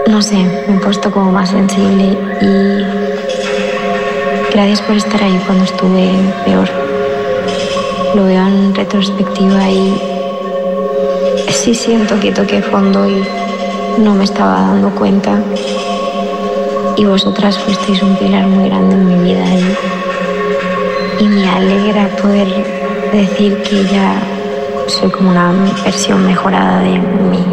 No sé, me he puesto como más sensible y gracias por estar ahí cuando estuve peor. Lo veo en retrospectiva y sí siento que toqué fondo y no me estaba dando cuenta. Y vosotras fuisteis un pilar muy grande en mi vida y me alegra poder decir que ya soy como una versión mejorada de mí.